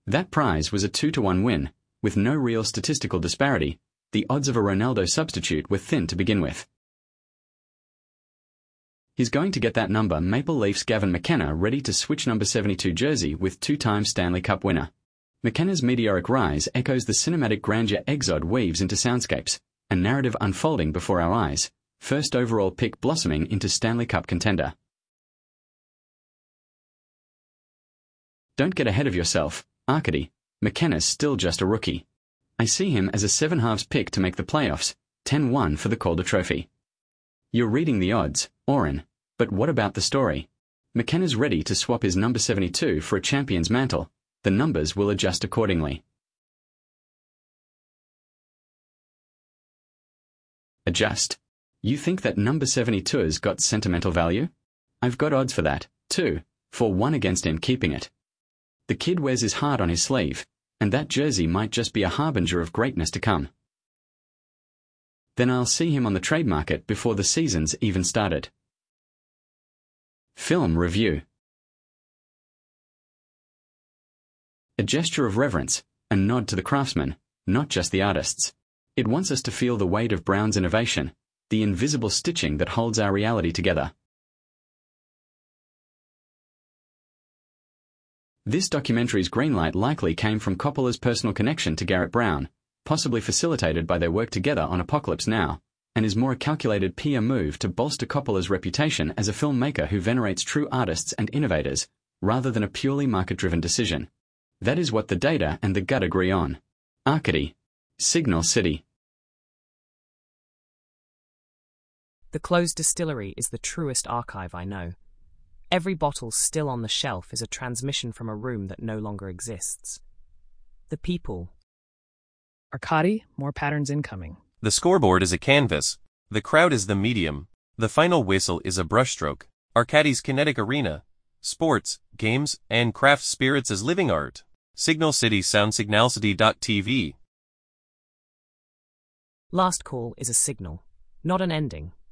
That prize was a 2-to-1 win, with no real statistical disparity. The odds of a Ronaldo substitute were thin to begin with. He's going to get that number Maple Leafs Gavin McKenna ready to switch number 72 jersey with 2-time Stanley Cup winner. McKenna's meteoric rise echoes the cinematic grandeur Exod weaves into soundscapes, a narrative unfolding before our eyes, first overall pick blossoming into Stanley Cup contender. Don't get ahead of yourself, Arcady. McKenna's still just a rookie. I see him as a 7/2 pick to make the playoffs, 10-1 for the Calder Trophy. You're reading the odds, Oren, but what about the story? McKenna's ready to swap his number 72 for a champion's mantle. The numbers will adjust accordingly. Adjust? You think that number 72's got sentimental value? I've got odds for that, too, for 1 against him keeping it. The kid wears his heart on his sleeve, and that jersey might just be a harbinger of greatness to come. Then I'll see him on the trade market before the season's even started. Film review. A gesture of reverence, a nod to the craftsmen, not just the artists. It wants us to feel the weight of Brown's innovation, the invisible stitching that holds our reality together. This documentary's greenlight likely came from Coppola's personal connection to Garrett Brown, possibly facilitated by their work together on Apocalypse Now, and is more a calculated PR move to bolster Coppola's reputation as a filmmaker who venerates true artists and innovators, rather than a purely market-driven decision. That is what the data and the gut agree on. Arcady. Signal City. The closed distillery is the truest archive I know. Every bottle still on the shelf is a transmission from a room that no longer exists. The people. Arcady, more patterns incoming. The scoreboard is a canvas. The crowd is the medium. The final whistle is a brushstroke. Arcady's kinetic arena. Sports, games, and craft spirits as living art. Signal City Sound Signalcity.tv. Last call is a signal, not an ending.